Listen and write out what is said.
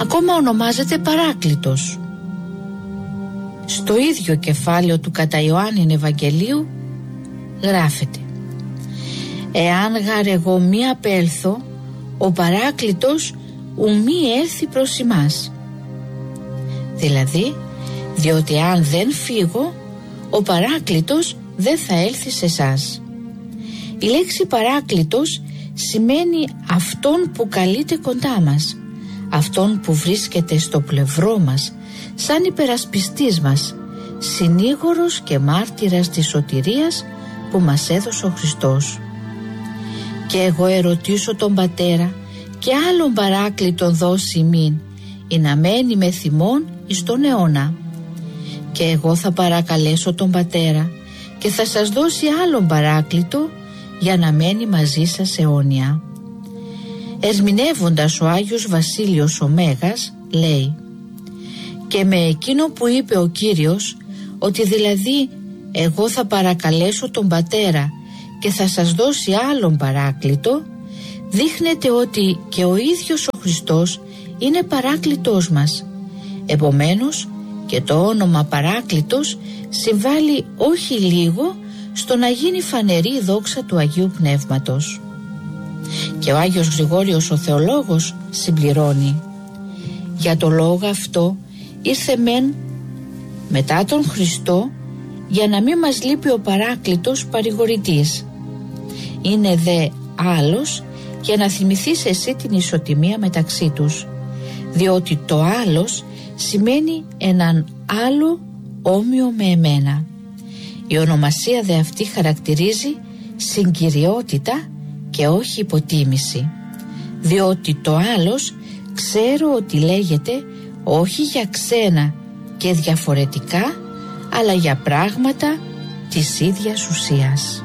ακόμα ονομάζεται Παράκλητος. Στο ίδιο κεφάλαιο του κατά Ιωάννην Ευαγγελίου γράφεται: «Εάν γαρ εγώ μη απέλθω, ο Παράκλητος ου μη έρθει προς ημάς». Δηλαδή, διότι αν δεν φύγω, ο Παράκλητος δεν θα έλθει σε εσάς. Η λέξη Παράκλητος σημαίνει αυτόν που καλείται κοντά μας, αυτόν που βρίσκεται στο πλευρό μας, σαν υπερασπιστής μας, συνήγορος και μάρτυρας της σωτηρίας που μας έδωσε ο Χριστός. «Και εγώ ερωτήσω τον Πατέρα και άλλον Παράκλητον δώσει ημίν, ή να μένει με θυμών εις τον αιώνα. Και εγώ θα παρακαλέσω τον Πατέρα και θα σας δώσει άλλον Παράκλητο, για να μένει μαζί σας αιώνια». Ερμηνεύοντας ο Άγιος Βασίλειος ο Μέγας λέει: «Και με εκείνο που είπε ο Κύριος, ότι δηλαδή εγώ θα παρακαλέσω τον Πατέρα και θα σας δώσει άλλον Παράκλητο, δείχνεται ότι και ο ίδιος ο Χριστός είναι Παράκλητός μας. Επομένως και το όνομα Παράκλητος συμβάλλει όχι λίγο στο να γίνει φανερή η δόξα του Αγίου Πνεύματος». Και ο Άγιος Γρηγόριος ο Θεολόγος συμπληρώνει: «Για το λόγο αυτό ήρθε μεν μετά τον Χριστό, για να μην μας λείπει ο Παράκλητος παρηγορητής. Είναι δε άλλος για να θυμηθείς εσύ την ισοτιμία μεταξύ τους, διότι το άλλος σημαίνει έναν άλλο όμοιο με εμένα. Η ονομασία δε αυτή χαρακτηρίζει συγκυριότητα και όχι υποτίμηση, διότι το άλλος ξέρω ότι λέγεται όχι για ξένα και διαφορετικά, αλλά για πράγματα της ίδιας ουσίας».